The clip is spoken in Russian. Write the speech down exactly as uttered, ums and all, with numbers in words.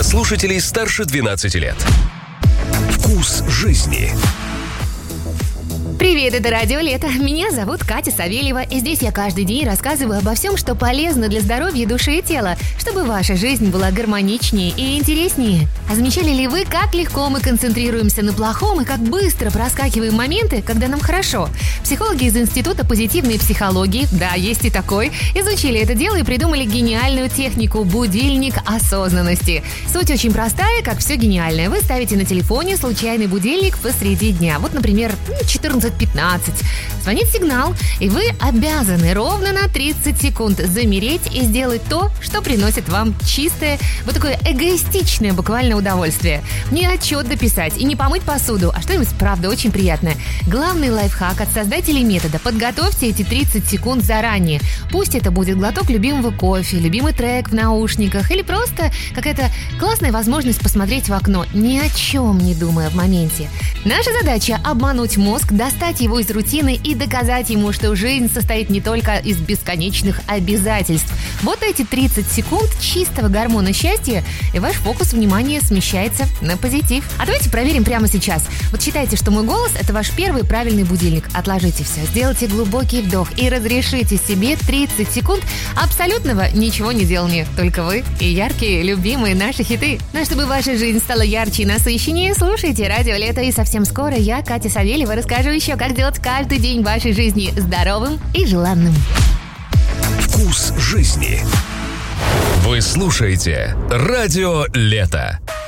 для слушателей старше двенадцати лет. Вкус жизни. Привет, это Радио Лето. Меня зовут Катя Савельева, и здесь я каждый день рассказываю обо всем, что полезно для здоровья души и тела, чтобы ваша жизнь была гармоничнее и интереснее. А замечали ли вы, как легко мы концентрируемся на плохом и как быстро проскакиваем моменты, когда нам хорошо? Психологи из Института позитивной психологии, да, есть и такой, изучили это дело и придумали гениальную технику «будильник осознанности». Суть очень простая, как все гениальное. Вы ставите на телефоне случайный будильник посреди дня. Вот, например, четырнадцать пятнадцать. Звонит сигнал, и вы обязаны ровно на тридцать секунд замереть и сделать то, что приносит вам чистое, вот такое эгоистичное буквально удовольствие. Не отчет дописать и не помыть посуду, а что-нибудь, правда, очень приятное. Главный лайфхак от создателей метода: подготовьте эти тридцать секунд заранее. Пусть это будет глоток любимого кофе, любимый трек в наушниках или просто какая-то классная возможность посмотреть в окно, ни о чем не думая в моменте. Наша задача – обмануть мозг, достать его из рутины и доказать ему, что жизнь состоит не только из бесконечных обязательств. Вот эти тридцать секунд чистого гормона счастья, и ваш фокус внимания смещается на позитив. А давайте проверим прямо сейчас. Вот считайте, что мой голос – это ваш первый правильный будильник. Отложите все, сделайте глубокий вдох и разрешите себе тридцать секунд абсолютного ничего не делания. Только вы и яркие, любимые наши хиты. Но чтобы ваша жизнь стала ярче и насыщеннее, слушайте Радио Лето, и совсем скоро я, Катя Савельева, расскажу еще, как делать каждый день вашей жизни здоровым и желанным. Вкус жизни. Вы слушаете Радио Лето.